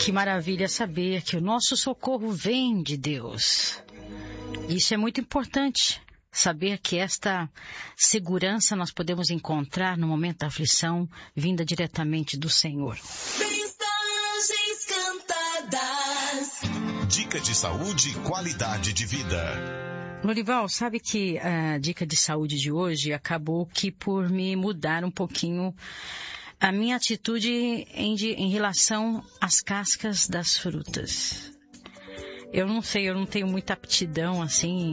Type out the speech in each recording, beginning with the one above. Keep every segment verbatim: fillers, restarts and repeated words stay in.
Que maravilha saber que o nosso socorro vem de Deus. Isso é muito importante, saber que esta segurança nós podemos encontrar no momento da aflição, vinda diretamente do Senhor. Mensagens cantadas. Dica de saúde e qualidade de vida. Lorival, sabe que a dica de saúde de hoje acabou que por me mudar um pouquinho a minha atitude em, de, em relação às cascas das frutas. Eu não sei, eu não tenho muita aptidão, assim,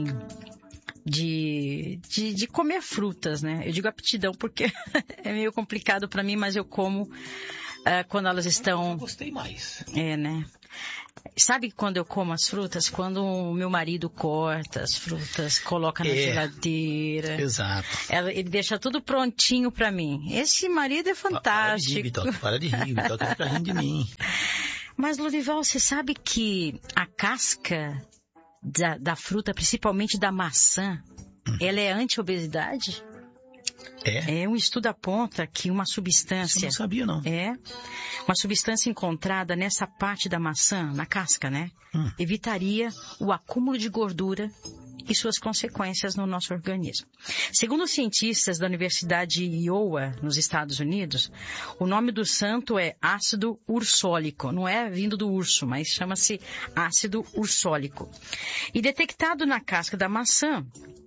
de, de, de comer frutas, né? Eu digo aptidão porque é meio complicado para mim, mas eu como uh, quando elas estão... Eu gostei mais. É, né? Sabe quando eu como as frutas? Quando o meu marido corta as frutas, coloca na é, geladeira. Exato. Ela, ele deixa tudo prontinho pra mim. Esse marido é fantástico. Para de rir, Vitor, para de rir, Vitor, fica rindo de mim. Mas, Lorival, você sabe que a casca da, da fruta, principalmente da maçã, hum. ela é anti-obesidade? É? É, um estudo aponta que uma substância... Isso eu não sabia, não. É, uma substância encontrada nessa parte da maçã, na casca, né? Hum. Evitaria o acúmulo de gordura e suas consequências no nosso organismo. Segundo os cientistas da Universidade de Iowa, nos Estados Unidos, o nome do santo é ácido ursólico. Não é vindo do urso, mas chama-se ácido ursólico. E detectado na casca da maçã,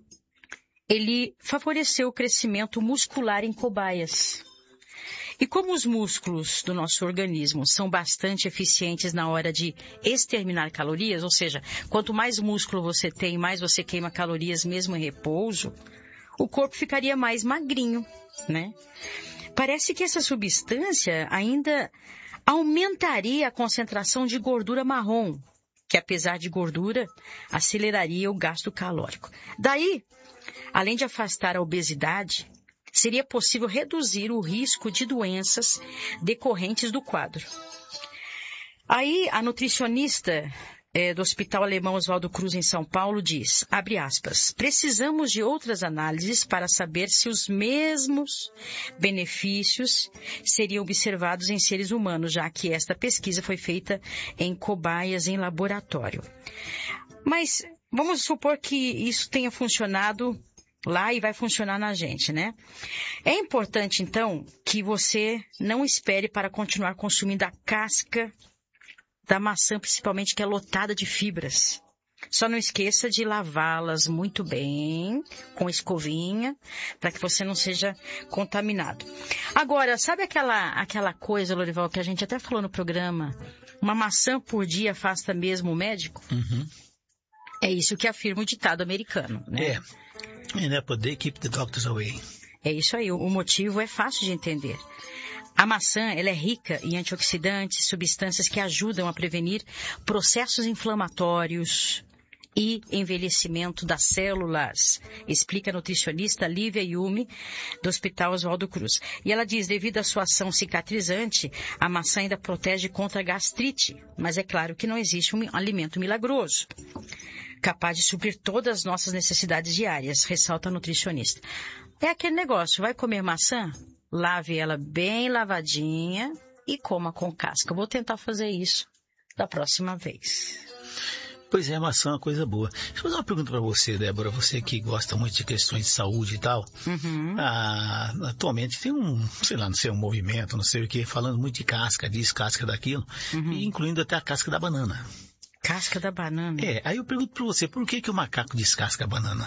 ele favoreceu o crescimento muscular em cobaias. E como os músculos do nosso organismo são bastante eficientes na hora de exterminar calorias, ou seja, quanto mais músculo você tem, mais você queima calorias mesmo em repouso, o corpo ficaria mais magrinho, né? Parece que essa substância ainda aumentaria a concentração de gordura marrom, que apesar de gordura, aceleraria o gasto calórico. Daí, além de afastar a obesidade, seria possível reduzir o risco de doenças decorrentes do quadro. Aí, a nutricionista é, do Hospital Alemão Oswaldo Cruz, em São Paulo, diz, abre aspas, precisamos de outras análises para saber se os mesmos benefícios seriam observados em seres humanos, já que esta pesquisa foi feita em cobaias em laboratório. Mas vamos supor que isso tenha funcionado lá e vai funcionar na gente, né? É importante, então, que você não espere para continuar consumindo a casca da maçã, principalmente que é lotada de fibras. Só não esqueça de lavá-las muito bem, com escovinha, para que você não seja contaminado. Agora, sabe aquela, aquela coisa, Lorival, que a gente até falou no programa? Uma maçã por dia afasta mesmo o médico? Uhum. É isso que afirma o ditado americano, né? É. And apple, they keep the doctors away. É isso aí, o motivo é fácil de entender. A maçã, ela é rica em antioxidantes, substâncias que ajudam a prevenir processos inflamatórios e envelhecimento das células, explica a nutricionista Lívia Yumi, do Hospital Oswaldo Cruz. E ela diz, devido à sua ação cicatrizante, a maçã ainda protege contra a gastrite, mas é claro que não existe um alimento milagroso capaz de suprir todas as nossas necessidades diárias, ressalta a nutricionista. É aquele negócio, vai comer maçã? Lave ela bem lavadinha e coma com casca. Eu vou tentar fazer isso da próxima vez. Pois é, a maçã é uma coisa boa. Deixa eu fazer uma pergunta para você, Débora, você que gosta muito de questões de saúde e tal. Uhum. Ah, atualmente tem um, sei lá, não sei, um movimento, não sei o que, falando muito de casca disso, casca daquilo, uhum. e incluindo até a casca da banana. Casca da banana? É, aí eu pergunto para você, por que que o macaco descasca a banana?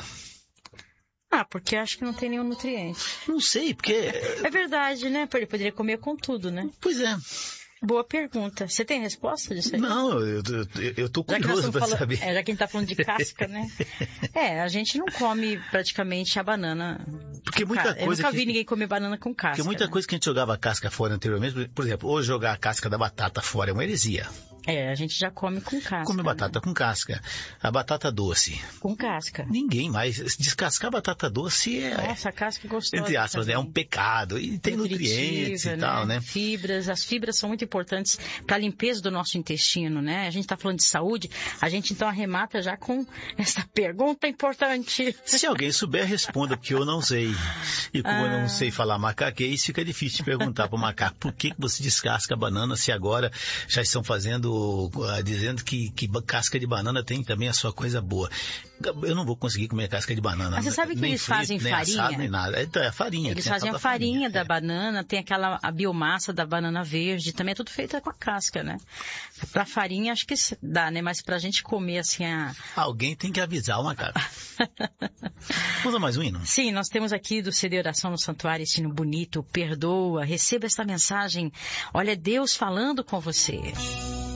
Ah, porque acho que não tem nenhum nutriente. Não sei, porque... É verdade, né? Ele poderia comer com tudo, né? Pois é. Boa pergunta. Você tem resposta disso aí? Não, eu, eu, eu tô curioso para falando, saber. É, já que a gente tá falando de casca, né? É, a gente não come praticamente a banana. Porque muita ca... coisa. Eu nunca que... vi ninguém comer banana com casca. Porque muita né? coisa que a gente jogava a casca fora anteriormente, por exemplo, hoje jogar a casca da batata fora é uma heresia. É, a gente já come com casca. Come batata né? com casca. A batata doce. Com casca. Ninguém mais. Descascar a batata doce é... Nossa, a casca é gostosa. Entre aspas, né? É um pecado. E tem nutrientes e tal, né? Fibras. As fibras são muito importantes para a limpeza do nosso intestino, né? A gente está falando de saúde, a gente então arremata já com essa pergunta importante. Se alguém souber, responda, porque eu não sei. E como ah. eu não sei falar macaquês, fica difícil de perguntar para o macaco por que você descasca a banana se agora já estão fazendo o, uh, dizendo que, que casca de banana tem também a sua coisa boa. Eu não vou conseguir comer casca de banana. Mas você sabe que nem eles frito, fazem nem farinha? Assado, nem nada. Então, é a farinha. Eles tem a fazem tal a farinha, farinha da é. banana, tem aquela a biomassa da banana verde, também é tudo feito com a casca, né? Pra farinha acho que dá, né? Mas pra gente comer assim a... Alguém tem que avisar uma cara. Vamos a mais um hino? Sim, nós temos aqui do C D Oração no Santuário esse hino bonito, perdoa, receba esta mensagem. Olha Deus falando com você.